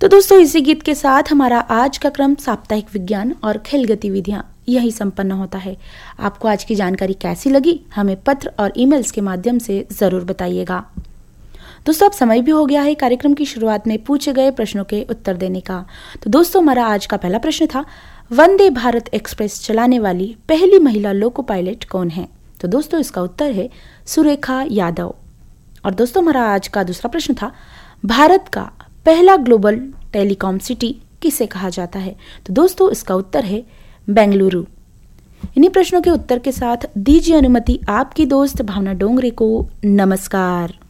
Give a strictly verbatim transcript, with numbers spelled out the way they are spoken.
तो दोस्तों इसी गीत के साथ हमारा आज का क्रम साप्ताहिक विज्ञान और खेल गतिविधियां यही संपन्न होता है। आपको आज की जानकारी कैसी लगी हमें पत्र और ईमेल्स के माध्यम से जरूर बताइएगा। दोस्तों अब समय भी हो गया है कार्यक्रम की शुरुआत में पूछे गए प्रश्नों के उत्तर देने का। तो दोस्तों हमारा आज का पहला प्रश्न था, वंदे भारत एक्सप्रेस चलाने वाली पहली महिला लोको पायलट कौन है? तो दोस्तों इसका उत्तर है सुरेखा यादव। और दोस्तों हमारा आज का दूसरा प्रश्न था, भारत का पहला ग्लोबल टेलीकॉम सिटी किसे कहा जाता है? तो दोस्तों इसका उत्तर है बेंगलुरु। इन्हीं प्रश्नों के उत्तर के साथ दीजिए अनुमति आपकी दोस्त भावना डोंगरे को। नमस्कार।